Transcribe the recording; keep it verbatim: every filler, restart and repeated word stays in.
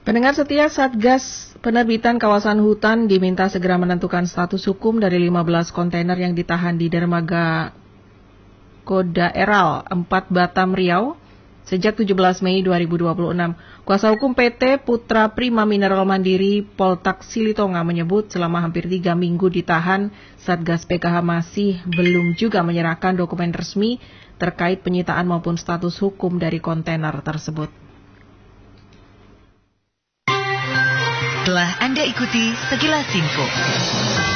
Pendengar setia, Satgas Penerbitan Kawasan Hutan diminta segera menentukan status hukum dari lima belas kontainer yang ditahan di dermaga Kodaeral empat Batam, Riau sejak tujuh belas Mei dua ribu dua puluh enam. Kuasa hukum P T Putra Prima Mineral Mandiri Poltak Silitonga menyebut selama hampir tiga minggu ditahan, Satgas P K H masih belum juga menyerahkan dokumen resmi terkait penyitaan maupun status hukum dari kontainer tersebut. Telah Anda ikuti sekilas info.